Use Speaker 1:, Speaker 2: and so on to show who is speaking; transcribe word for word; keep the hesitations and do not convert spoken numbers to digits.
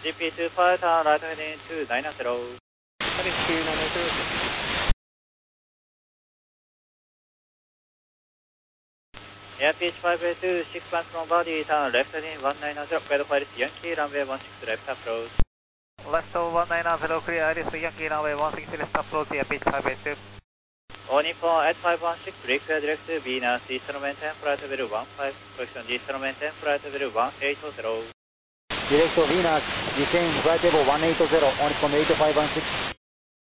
Speaker 1: ジーピーツー five turn right heading two nine zero.
Speaker 2: Heading two nine zero.
Speaker 1: Airfish five eight two, six one from body, turn left heading one nine zero, guide flight Yankee runway one six left approach.
Speaker 2: Left of one nine zero, clear Iris Yankee runway one six left approach, Airfish five eight two.
Speaker 1: All Nippon eight five one six, require direct to Venus, Eastern maintain flight level one five, correction Eastern maintain flight level one eight zero.
Speaker 3: Direct to Venus, descend flight level one eight zero, on Nippon eight five one six.